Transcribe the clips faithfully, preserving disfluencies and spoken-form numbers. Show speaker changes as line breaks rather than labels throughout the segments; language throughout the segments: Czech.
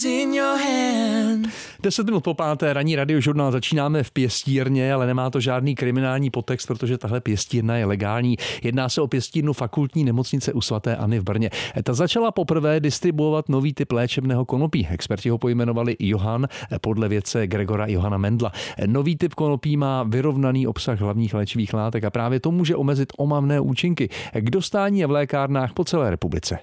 Deset minut po páté, ranní radiožurnál, začínáme v pěstírně, ale nemá to žádný kriminální podtext, protože tahle pěstírna je legální. Jedná se o pěstírnu Fakultní nemocnice u svaté Anny v Brně. Ta začala poprvé distribuovat nový typ léčebného konopí. Experti ho pojmenovali Johann podle vědce Gregora Johana Mendla. Nový typ konopí má vyrovnaný obsah hlavních léčivých látek a právě to může omezit omamné účinky. K dostání je v lékárnách po celé republice.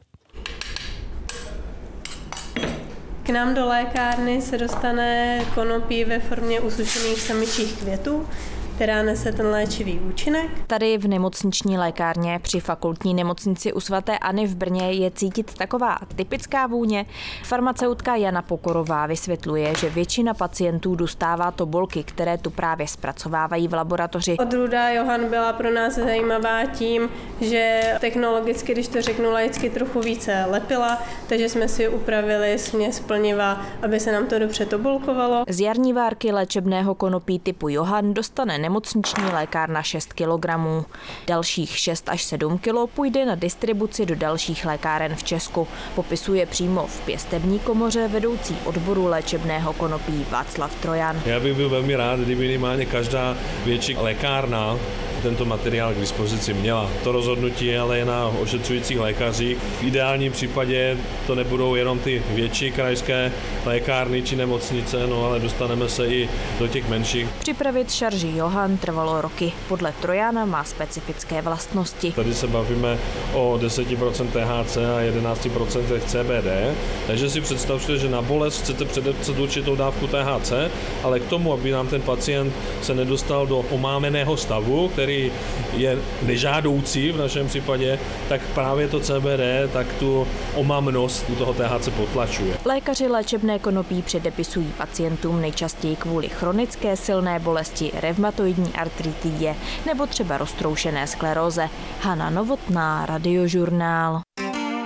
K nám do lékárny se dostane konopí ve formě usušených samičích květů, která nese ten léčivý účinek.
Tady v nemocniční lékárně při Fakultní nemocnici u svaté Anny v Brně je cítit taková typická vůně. Farmaceutka Jana Pokorová vysvětluje, že většina pacientů dostává tobolky, které tu právě zpracovávají v laboratoři.
Odrůda Johann byla pro nás zajímavá tím, že technologicky, když to řeknu laicky, trochu více lepila, takže jsme si upravili směs plniva, aby se nám to dobře tobolkovalo.
Z jarní várky léčebného konopí typu Johann dostane nemocniční lékárna šest kilogramů. Dalších šest až sedm kilo půjde na distribuci do dalších lékáren v Česku. Popisuje přímo v pěstební komoře vedoucí odboru léčebného konopí Václav Trojan.
Já bych byl velmi rád, kdyby minimálně každá větší lékárna tento materiál k dispozici měla. To rozhodnutí ale je na ošetřujících lékařích. V ideálním případě to nebudou jenom ty větší krajské lékárny či nemocnice, no ale dostaneme se i do těch menších.
Připravit šarži Johann trvalo roky. Podle Trojana má specifické vlastnosti.
Tady se bavíme o deset procent T H C a jedenáct procent C B D, takže si představte, že na bolest chcete předepsat určitou dávku T H C, ale k tomu, aby nám ten pacient se nedostal do omámeného stavu, který který je nežádoucí v našem případě, tak právě to C B D tak tu omamnost u toho T H C potlačuje.
Lékaři léčebné konopí předepisují pacientům nejčastěji kvůli chronické silné bolesti, revmatoidní artritidě nebo třeba roztroušené skleróze. Hana Novotná, Radiožurnál.